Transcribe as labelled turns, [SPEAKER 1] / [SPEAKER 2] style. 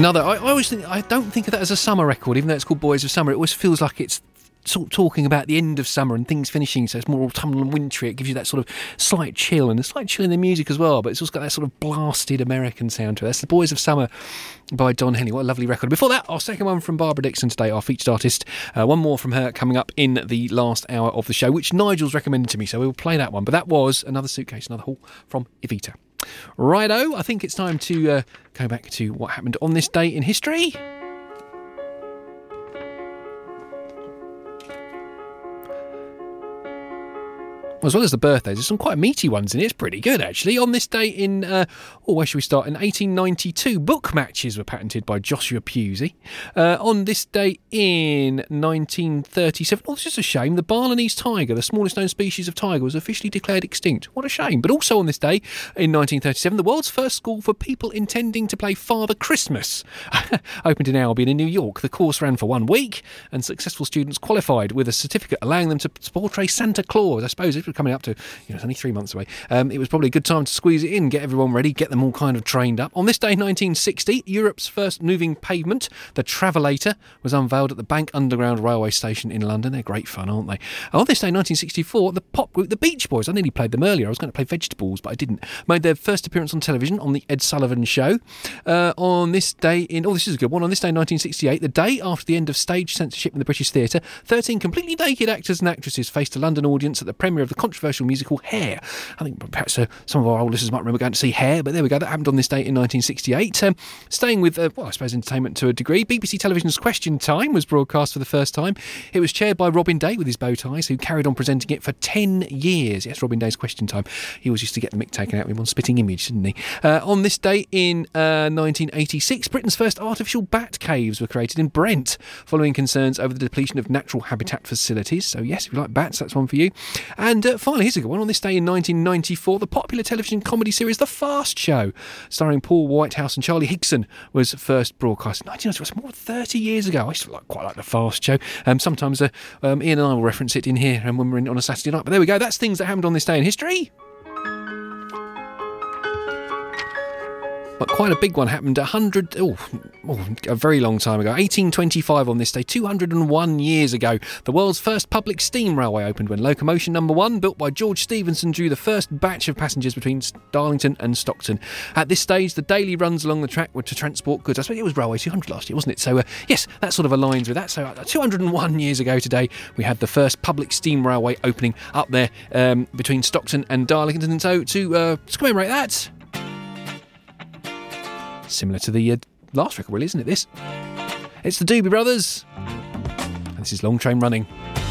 [SPEAKER 1] Another, I always think, I don't think of that as a summer record, even though it's called Boys of Summer. It always feels like it's sort of talking about the end of summer and things finishing, so it's more autumnal and wintry. It gives you that sort of slight chill, and a slight chill in the music as well, but it's also got that sort of blasted American sound to it. That's The Boys of Summer by Don Henley. What a lovely record. Before that, our second one from Barbara Dixon today, our featured artist. One more from her coming up in the last hour of the show, which Nigel's recommended to me, so we will play that one. But that was Another Suitcase, Another Haul from Evita. Righto, I think it's time to go back to what happened on this day in history. As well as the birthdays, there's some quite meaty ones in it. It's pretty good, actually. On this day in, where should we start? In 1892, book matches were patented by Joshua Pusey. On this day in 1937, this is a shame, the Balinese tiger, the smallest known species of tiger, was officially declared extinct. What a shame. But also on this day in 1937, the world's first school for people intending to play Father Christmas opened in Albion in New York. The course ran for 1 week, and successful students qualified with a certificate allowing them to portray Santa Claus. I suppose if coming up to, it's only 3 months away. It was probably a good time to squeeze it in, get everyone ready, get them all kind of trained up. On this day, 1960, Europe's first moving pavement, the Travelator, was unveiled at the Bank Underground Railway Station in London. They're great fun, aren't they? On this day, 1964, the pop group The Beach Boys, I nearly played them earlier, I was going to play Vegetables, but I didn't, made their first appearance on television on The Ed Sullivan Show. On this day this is a good one, on this day, 1968, the day after the end of stage censorship in the British Theatre, 13 completely naked actors and actresses faced a London audience at the premiere of the controversial musical Hair. I think perhaps some of our old listeners might remember going to see Hair, but there we go, that happened on this date in 1968. Staying with, I suppose, entertainment to a degree, BBC Television's Question Time was broadcast for the first time. It was chaired by Robin Day with his bow ties, who carried on presenting it for 10 years. Yes, Robin Day's Question Time. He always used to get the mick taken out of him on Spitting Image, didn't he? On this day in 1986, Britain's first artificial bat caves were created in Brent, following concerns over the depletion of natural habitat facilities. So yes, if you like bats, that's one for you. And finally, here's a good one. On this day in 1994, the popular television comedy series The Fast Show, starring Paul Whitehouse and Charlie Higson, was first broadcast in 1994. It's more than 30 years ago. I used to quite like The Fast Show. Sometimes Ian and I will reference it in here when we're in on a Saturday night. But there we go. That's things that happened on this day in history. But quite a big one happened a very long time ago. 1825 on this day, 201 years ago. The world's first public steam railway opened when Locomotion No. 1, built by George Stephenson, drew the first batch of passengers between Darlington and Stockton. At this stage, the daily runs along the track were to transport goods. I suppose it was Railway 200 last year, wasn't it? So, yes, that sort of aligns with that. So, 201 years ago today, we had the first public steam railway opening up there between Stockton and Darlington. And so, to commemorate that, similar to the last record, really, isn't it, this? It's the Doobie Brothers. And this is Long Train Running.